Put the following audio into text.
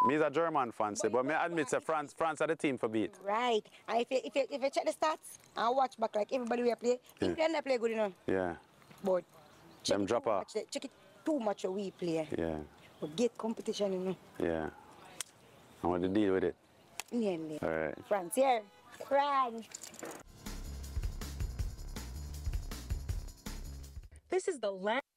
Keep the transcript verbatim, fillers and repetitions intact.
Me is a German fan, say, but me admit say France, France are the team for beat. Right. And if you, if you, if you check the stats and watch back like everybody we play, Yeah. England they play good enough. Yeah. But check Them it drop too off. much, they- check it too much we play. Yeah. But get competition, you know. Yeah. I want to deal with it. Nearly. All right. France here. France. This is the land.